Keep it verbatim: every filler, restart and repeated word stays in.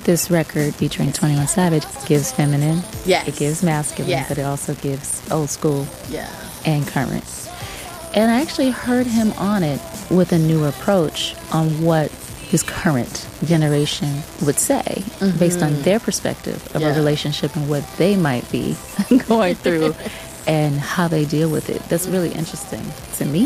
this record featuring twenty-one Savage gives feminine, Yes. it gives masculine, Yes. but it also gives old school Yeah. and current. And I actually heard him on it with a new approach on what his current generation would say mm-hmm. based on their perspective of yeah. a relationship and what they might be going through and how they deal with it. That's really interesting to me.